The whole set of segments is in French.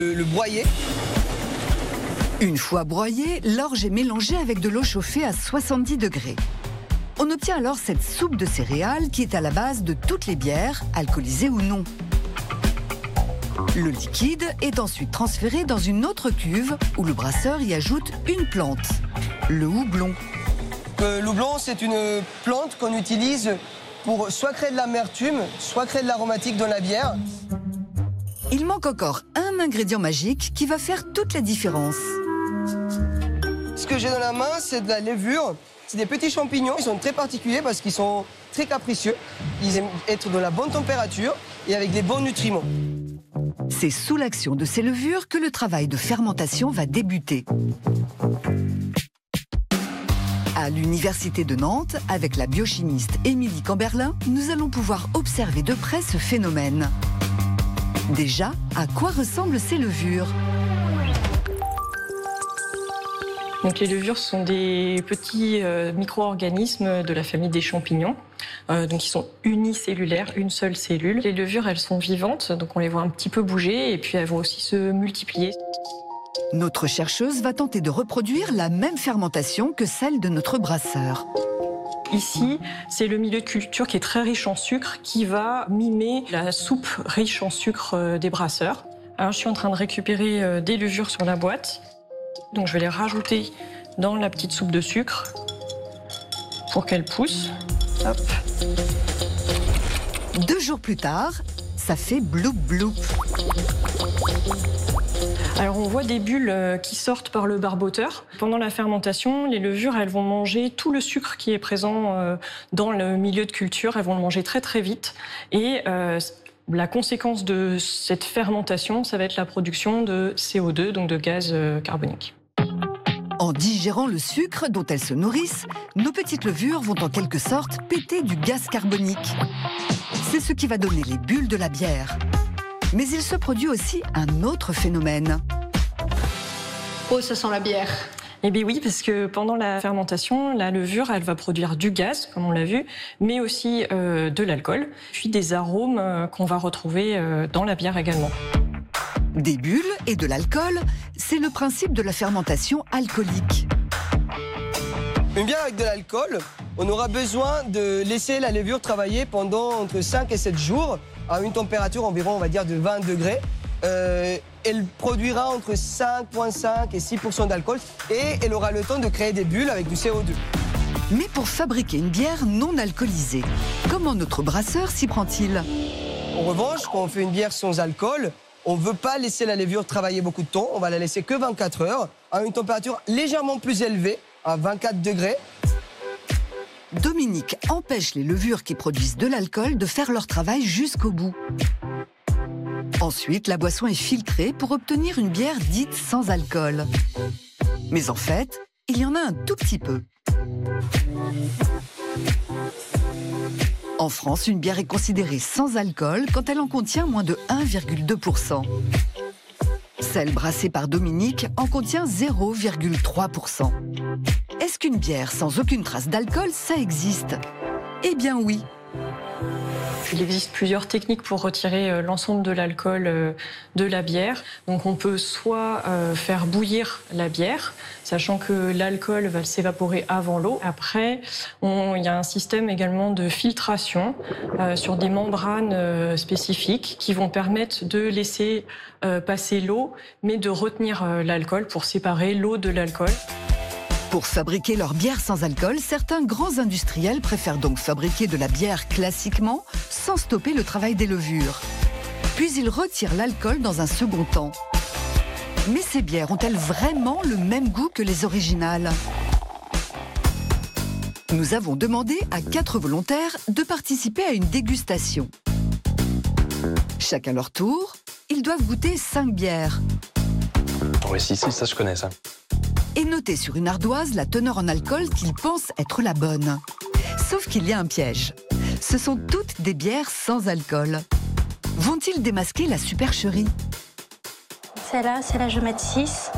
Le broyer. Une fois broyé, l'orge est mélangée avec de l'eau chauffée à 70 degrés. On obtient alors cette soupe de céréales qui est à la base de toutes les bières, alcoolisées ou non. Le liquide est ensuite transféré dans une autre cuve où le brasseur y ajoute une plante, le houblon. Le houblon, c'est une plante qu'on utilise pour soit créer de l'amertume, soit créer de l'aromatique dans la bière. Il manque encore un ingrédient magique qui va faire toute la différence. Ce que j'ai dans la main, c'est de la levure. C'est des petits champignons, ils sont très particuliers parce qu'ils sont très capricieux. Ils aiment être dans la bonne température et avec des bons nutriments. C'est sous l'action de ces levures que le travail de fermentation va débuter. À l'Université de Nantes, avec la biochimiste Émilie Camberlin, nous allons pouvoir observer de près ce phénomène. Déjà, à quoi ressemblent ces levures ? Donc les levures sont des petits micro-organismes de la famille des champignons. Donc ils sont unicellulaires, une seule cellule. Les levures, elles sont vivantes, donc on les voit un petit peu bouger et puis elles vont aussi se multiplier. Notre chercheuse va tenter de reproduire la même fermentation que celle de notre brasseur. Ici, c'est le milieu de culture qui est très riche en sucre, qui va mimer la soupe riche en sucre des brasseurs. Alors je suis en train de récupérer des levures sur la boîte. Donc je vais les rajouter dans la petite soupe de sucre pour qu'elles poussent. Hop. 2 jours plus tard, ça fait bloup bloup. Alors on voit des bulles qui sortent par le barboteur. Pendant la fermentation, les levures, elles vont manger tout le sucre qui est présent dans le milieu de culture. Elles vont le manger très très vite. Et la conséquence de cette fermentation, ça va être la production de CO2, donc de gaz carbonique. En digérant le sucre dont elles se nourrissent, nos petites levures vont en quelque sorte péter du gaz carbonique. C'est ce qui va donner les bulles de la bière. Mais il se produit aussi un autre phénomène. Oh, ça sent la bière. Eh bien oui, parce que pendant la fermentation, la levure, elle va produire du gaz, comme on l'a vu, mais aussi de l'alcool, puis des arômes qu'on va retrouver dans la bière également. Des bulles et de l'alcool, c'est le principe de la fermentation alcoolique. Une bière avec de l'alcool, on aura besoin de laisser la levure travailler pendant entre 5 et 7 jours à une température environ, on va dire, de 20 degrés. Elle produira entre 5,5 et 6% d'alcool et elle aura le temps de créer des bulles avec du CO2. Mais pour fabriquer une bière non alcoolisée, comment notre brasseur s'y prend-il ? En revanche, quand on fait une bière sans alcool, on ne veut pas laisser la levure travailler beaucoup de temps, on va la laisser que 24 heures à une température légèrement plus élevée, à 24 degrés. Dominique empêche les levures qui produisent de l'alcool de faire leur travail jusqu'au bout. Ensuite, la boisson est filtrée pour obtenir une bière dite sans alcool. Mais en fait, il y en a un tout petit peu. En France, une bière est considérée sans alcool quand elle en contient moins de 1,2%. Celle brassée par Dominique en contient 0,3%. Est-ce qu'une bière sans aucune trace d'alcool, ça existe ? Eh bien oui. Il existe plusieurs techniques pour retirer l'ensemble de l'alcool de la bière. Donc on peut soit faire bouillir la bière, sachant que l'alcool va s'évaporer avant l'eau. Après, il y a un système également de filtration sur des membranes spécifiques qui vont permettre de laisser passer l'eau, mais de retenir l'alcool pour séparer l'eau de l'alcool. Pour fabriquer leur bière sans alcool, certains grands industriels préfèrent donc fabriquer de la bière classiquement, sans stopper le travail des levures. Puis ils retirent l'alcool dans un second temps. Mais ces bières ont-elles vraiment le même goût que les originales ? Nous avons demandé à 4 volontaires de participer à une dégustation. Chacun leur tour, ils doivent goûter 5 bières. Oui, si, ça je connais ça. Et noter sur une ardoise la teneur en alcool qu'ils pensent être la bonne. Sauf qu'il y a un piège. Ce sont toutes des bières sans alcool. Vont-ils démasquer la supercherie ? Celle-là, je vais mettre 6.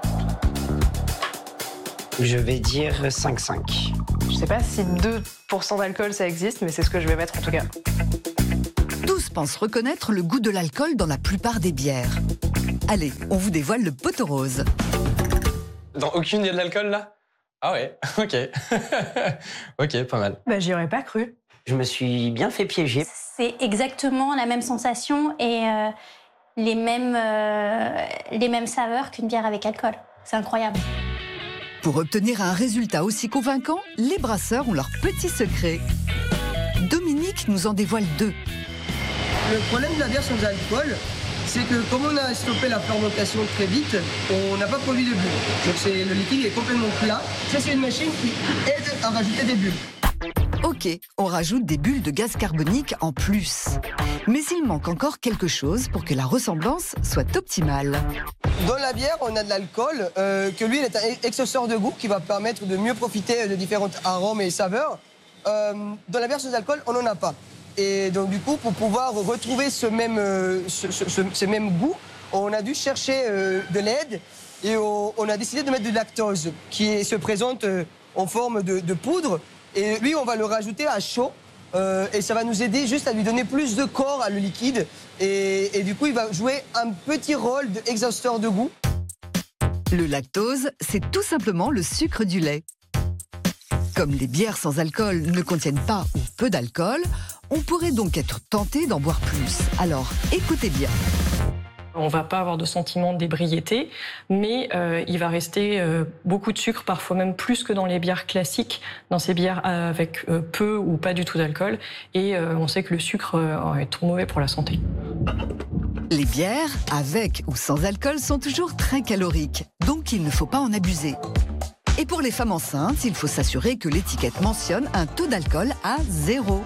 Je vais dire 5,5. Je sais pas si 2% d'alcool ça existe, mais c'est ce que je vais mettre en tout cas. Tous pensent reconnaître le goût de l'alcool dans la plupart des bières. Allez, on vous dévoile le pot aux roses. Dans aucune, il y a de l'alcool, là? Ah ouais, ok. Ok, pas mal. Bah, j'y aurais pas cru. Je me suis bien fait piéger. C'est exactement la même sensation et les mêmes saveurs qu'une bière avec alcool. C'est incroyable. Pour obtenir un résultat aussi convaincant, les brasseurs ont leur petit secret. Dominique nous en dévoile 2. Le problème de la bière sans alcool, c'est que comme on a stoppé la fermentation très vite, on n'a pas produit de bulles. Donc le liquide est complètement plat. Ça, c'est une machine qui aide à rajouter des bulles. Ok, on rajoute des bulles de gaz carbonique en plus. Mais il manque encore quelque chose pour que la ressemblance soit optimale. Dans la bière, on a de l'alcool, que lui, il est un exhausteur de goût qui va permettre de mieux profiter de différents arômes et saveurs. Dans la bière sans alcool, on n'en a pas. Et donc, du coup, pour pouvoir retrouver ce même goût, on a dû chercher de l'aide et on a décidé de mettre du lactose qui se présente en forme de poudre. Et lui, on va le rajouter à chaud et ça va nous aider juste à lui donner plus de corps à le liquide. Et du coup, il va jouer un petit rôle d'exhausteur de goût. Le lactose, c'est tout simplement le sucre du lait. Comme les bières sans alcool ne contiennent pas ou peu d'alcool, on pourrait donc être tenté d'en boire plus. Alors, écoutez bien. On ne va pas avoir de sentiment d'ébriété, mais il va rester beaucoup de sucre, parfois même plus que dans les bières classiques, dans ces bières avec peu ou pas du tout d'alcool. Et on sait que le sucre est trop mauvais pour la santé. Les bières, avec ou sans alcool, sont toujours très caloriques, donc il ne faut pas en abuser. Et pour les femmes enceintes, il faut s'assurer que l'étiquette mentionne un taux d'alcool à 0.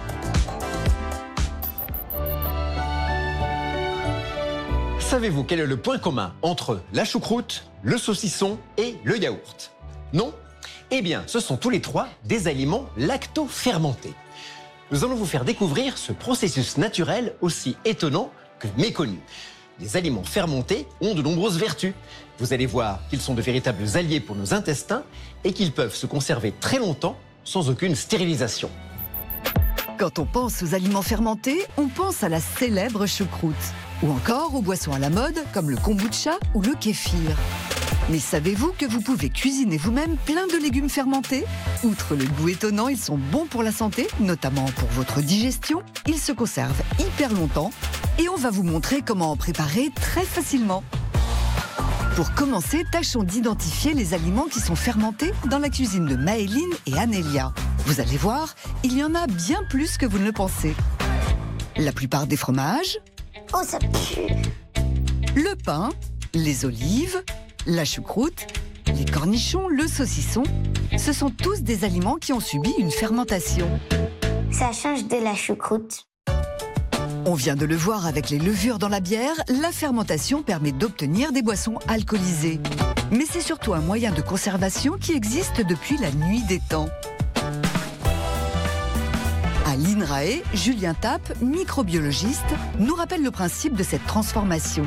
Savez-vous quel est le point commun entre la choucroute, le saucisson et le yaourt? Non? Eh bien, ce sont tous les 3 des aliments lacto-fermentés. Nous allons vous faire découvrir ce processus naturel aussi étonnant que méconnu. Les aliments fermentés ont de nombreuses vertus. Vous allez voir qu'ils sont de véritables alliés pour nos intestins et qu'ils peuvent se conserver très longtemps sans aucune stérilisation. Quand on pense aux aliments fermentés, on pense à la célèbre choucroute. Ou encore aux boissons à la mode comme le kombucha ou le kéfir. Mais savez-vous que vous pouvez cuisiner vous-même plein de légumes fermentés? Outre le goût étonnant, ils sont bons pour la santé, notamment pour votre digestion. Ils se conservent hyper longtemps et on va vous montrer comment en préparer très facilement. Pour commencer, tâchons d'identifier les aliments qui sont fermentés dans la cuisine de Maëline et Anélia. Vous allez voir, il y en a bien plus que vous ne le pensez. La plupart des fromages, Oh, ça pue. le pain, les olives, la choucroute, les cornichons, le saucisson, ce sont tous des aliments qui ont subi une fermentation. Ça change de la choucroute. On vient de le voir avec les levures dans la bière, la fermentation permet d'obtenir des boissons alcoolisées. Mais c'est surtout un moyen de conservation qui existe depuis la nuit des temps. À l'INRAE, Julien Tappe, microbiologiste, nous rappelle le principe de cette transformation.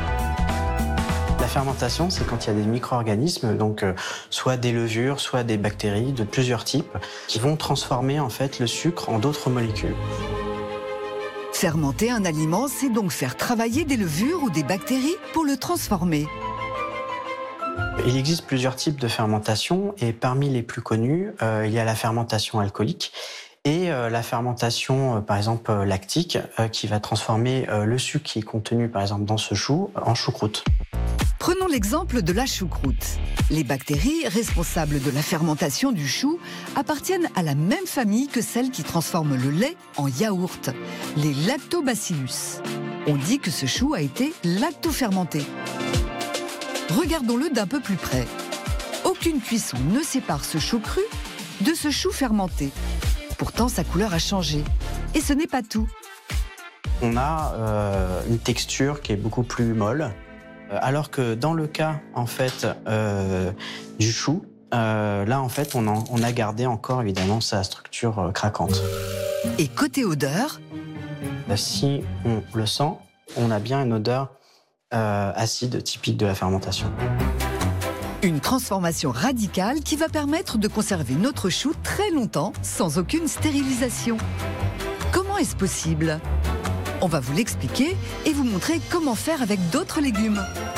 La fermentation, c'est quand il y a des micro-organismes, donc soit des levures, soit des bactéries de plusieurs types, qui vont transformer en fait le sucre en d'autres molécules. Fermenter un aliment, c'est donc faire travailler des levures ou des bactéries pour le transformer. Il existe plusieurs types de fermentation et parmi les plus connus, il y a la fermentation alcoolique et la fermentation, par exemple, lactique, qui va transformer le sucre qui est contenu, par exemple, dans ce chou, en choucroute. Prenons l'exemple de la choucroute. Les bactéries responsables de la fermentation du chou appartiennent à la même famille que celles qui transforment le lait en yaourt, les lactobacillus. On dit que ce chou a été lactofermenté. Regardons-le d'un peu plus près. Aucune cuisson ne sépare ce chou cru de ce chou fermenté. Pourtant, sa couleur a changé. Et ce n'est pas tout. On a une texture qui est beaucoup plus molle, alors que dans le cas en fait du chou, là en fait on a gardé encore évidemment sa structure craquante. Et côté odeur, si on le sent, on a bien une odeur acide typique de la fermentation. Une transformation radicale qui va permettre de conserver notre chou très longtemps sans aucune stérilisation. Comment est-ce possible ? On va vous l'expliquer et vous montrer comment faire avec d'autres légumes.